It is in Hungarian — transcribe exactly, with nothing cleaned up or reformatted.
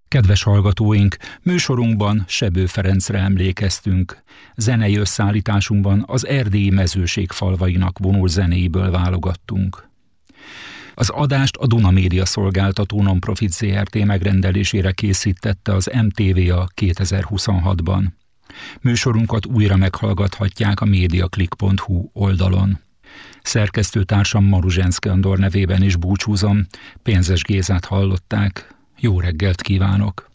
Kedves hallgatóink, műsorunkban Sebő Ferencre emlékeztünk. Zenei összeállításunkban az erdélyi mezőség falvainak vonul zenéiből válogattunk. Az adást a Duna Média Szolgáltató Nonprofit zé er té megrendelésére készítette az em té vé a kétezer-huszonhatban. Műsorunkat újra meghallgathatják a mediaclick pont hu oldalon. Szerkesztőtársam Maruzsenszky Andor nevében is búcsúzom, Pénzes Gézát hallották. Jó reggelt kívánok!